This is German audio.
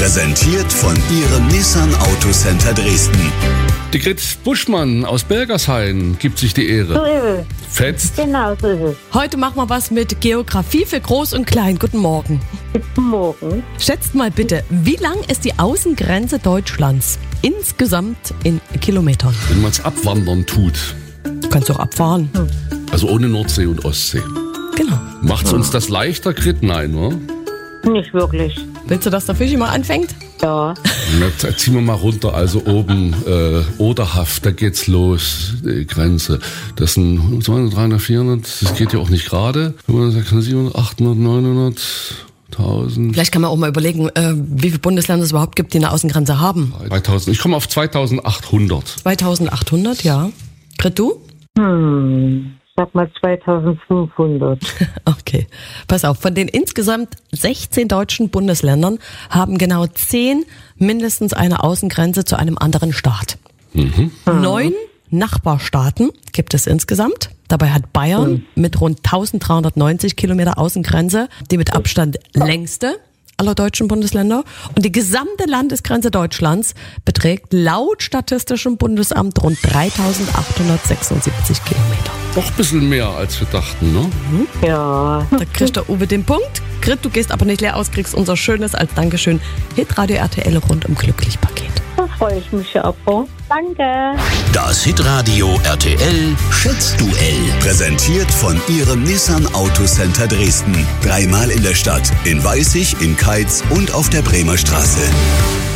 Präsentiert von Ihrem Nissan Autocenter Dresden. Die Grit Buschmann aus Bergershain gibt sich die Ehre. So ist es. Fetzt. Genau, so ist es. Heute machen wir was mit Geografie für Groß und Klein. Guten Morgen. Guten Morgen. Schätzt mal bitte, wie lang ist die Außengrenze Deutschlands insgesamt in Kilometern? Wenn man es abwandern tut, Du kannst auch abfahren. also ohne Nordsee und Ostsee. Genau. Macht's uns das leichter, Grit? Nein, oder? Nicht wirklich. Willst du, dass der Fischi mal anfängt? Ja. Na, ziehen wir mal runter, also oben Oderhaft, da geht's los, die Grenze. Das sind 200, 300, 400, das geht ja auch nicht gerade. 500, 600, 700, 800, 900, 1000, Vielleicht kann man auch mal überlegen, wie viele Bundesländer es überhaupt gibt, die eine Außengrenze haben. 3000. Ich komme auf 2800. 2800, ja. Grit, du? Sag mal 2500. Okay, pass auf, von den insgesamt 16 deutschen Bundesländern haben genau 10 mindestens eine Außengrenze zu einem anderen Staat. 9 Nachbarstaaten gibt es insgesamt. Dabei hat Bayern mit rund 1390 Kilometer Außengrenze die mit Abstand längste aller deutschen Bundesländer. Und die gesamte Landesgrenze Deutschlands beträgt laut Statistischem Bundesamt rund 3876 Kilometer. Doch ein bisschen mehr, als wir dachten, ne? Ja. Da kriegt der Uwe den Punkt. Grit, du gehst aber nicht leer aus, kriegst unser schönes als Dankeschön Hitradio RTL rundum glücklich Paket. Da freue ich mich aber. Danke. Das Hitradio RTL Schätzduell. Präsentiert von Ihrem Nissan Autocenter Dresden. 3-mal in der Stadt, in Weißig, in Keitz und auf der Bremer Straße.